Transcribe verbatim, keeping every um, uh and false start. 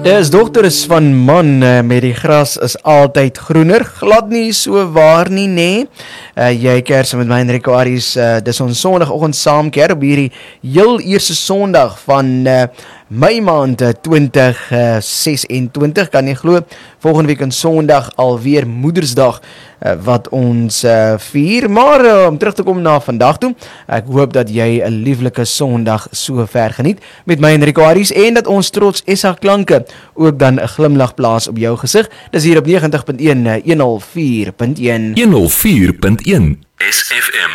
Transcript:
Dis dogter is van man uh, met die gras is altyd groener, glad nie so waar nie, nee. Uh, jy kers met my Enrico Aries, uh, dis ons sondagoggend saamkeer op hierdie heel eerste sondag van uh, Mei maand uh, twintig sesentwintig, kan jy glo, volgende week in sondag alweer Moedersdag uh, wat ons uh, vier, maar uh, om terug te kom na vandag toe, ek hoop dat jy 'n lieflike sondag so ver geniet met my Enrico Aries en dat ons trots S A klanke ook dan 'n glimlag plaas op jou gesig. Dis hier op negentig punt een, honderd vier punt een. honderd vier punt een S F M.